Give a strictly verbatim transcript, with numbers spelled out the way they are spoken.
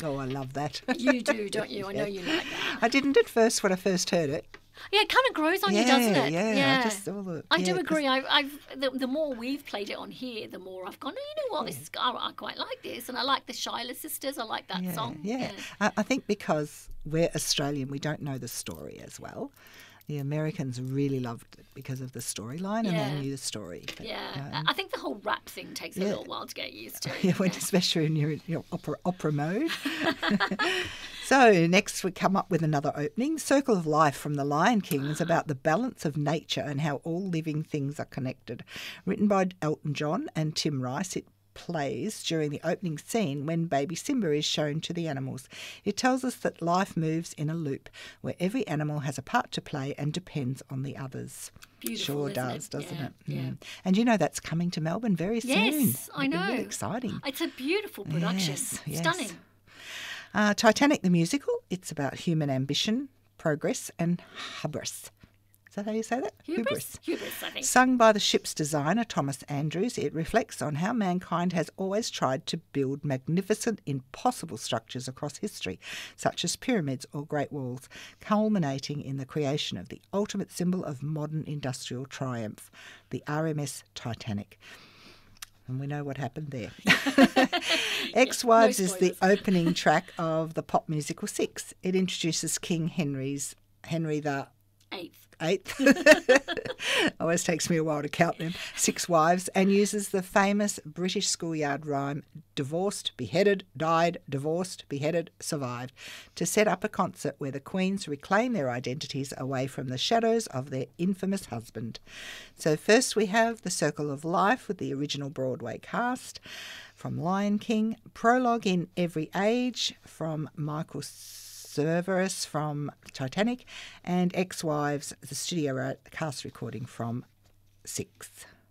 Oh, I love that. You do, don't you? I know you like that. I didn't at first when I first heard it. Yeah, it kind of grows on yeah, you, doesn't it? Yeah, yeah. I just all the, I yeah, do agree. I, I've the, the more we've played it on here, the more I've gone, oh, you know what, this is, I, I quite like this. And I like the Shyla sisters. I like that yeah, song. Yeah, yeah. I, I think because we're Australian, we don't know the story as well. The Americans really loved it because of the storyline, and Yeah. they knew the story. But, Yeah, um, I think the whole rap thing takes a Yeah. little while to get used to. yeah, when, especially when you're in your opera, opera mode. So next we come up with another opening. Circle of Life from The Lion King is about the balance of nature and how all living things are connected. Written by Elton John and Tim Rice, it plays during the opening scene when baby Simba is shown to the animals. It tells us that life moves in a loop where every animal has a part to play and depends on the others. Beautiful, Sure isn't does, it? doesn't Yeah, it? yeah. Mm. And you know that's coming to Melbourne very soon. Yes, I It'll be know. really exciting. It's a beautiful production. Yes, yes. Stunning. Uh, Titanic the musical, it's about human ambition, progress and hubris. Is that how you say that? Hubris? Hubris, I think. Sung by the ship's designer, Thomas Andrews, it reflects on how mankind has always tried to build magnificent, impossible structures across history, such as pyramids or great walls, culminating in the creation of the ultimate symbol of modern industrial triumph, the R M S Titanic. And we know what happened there. Ex-Wives no is the spoilers. opening track of the pop musical Six. It introduces King Henry's Henry the Eighth. Eighth. Always takes me a while to count them. Six wives, and uses the famous British schoolyard rhyme divorced, beheaded, died, divorced, beheaded, survived, to set up a concert where the queens reclaim their identities away from the shadows of their infamous husband. So first we have The Circle of Life with the original Broadway cast from Lion King, Prologue in Every Age from Michael Cerveris from Titanic, and Ex-Wives, the studio cast recording from Six.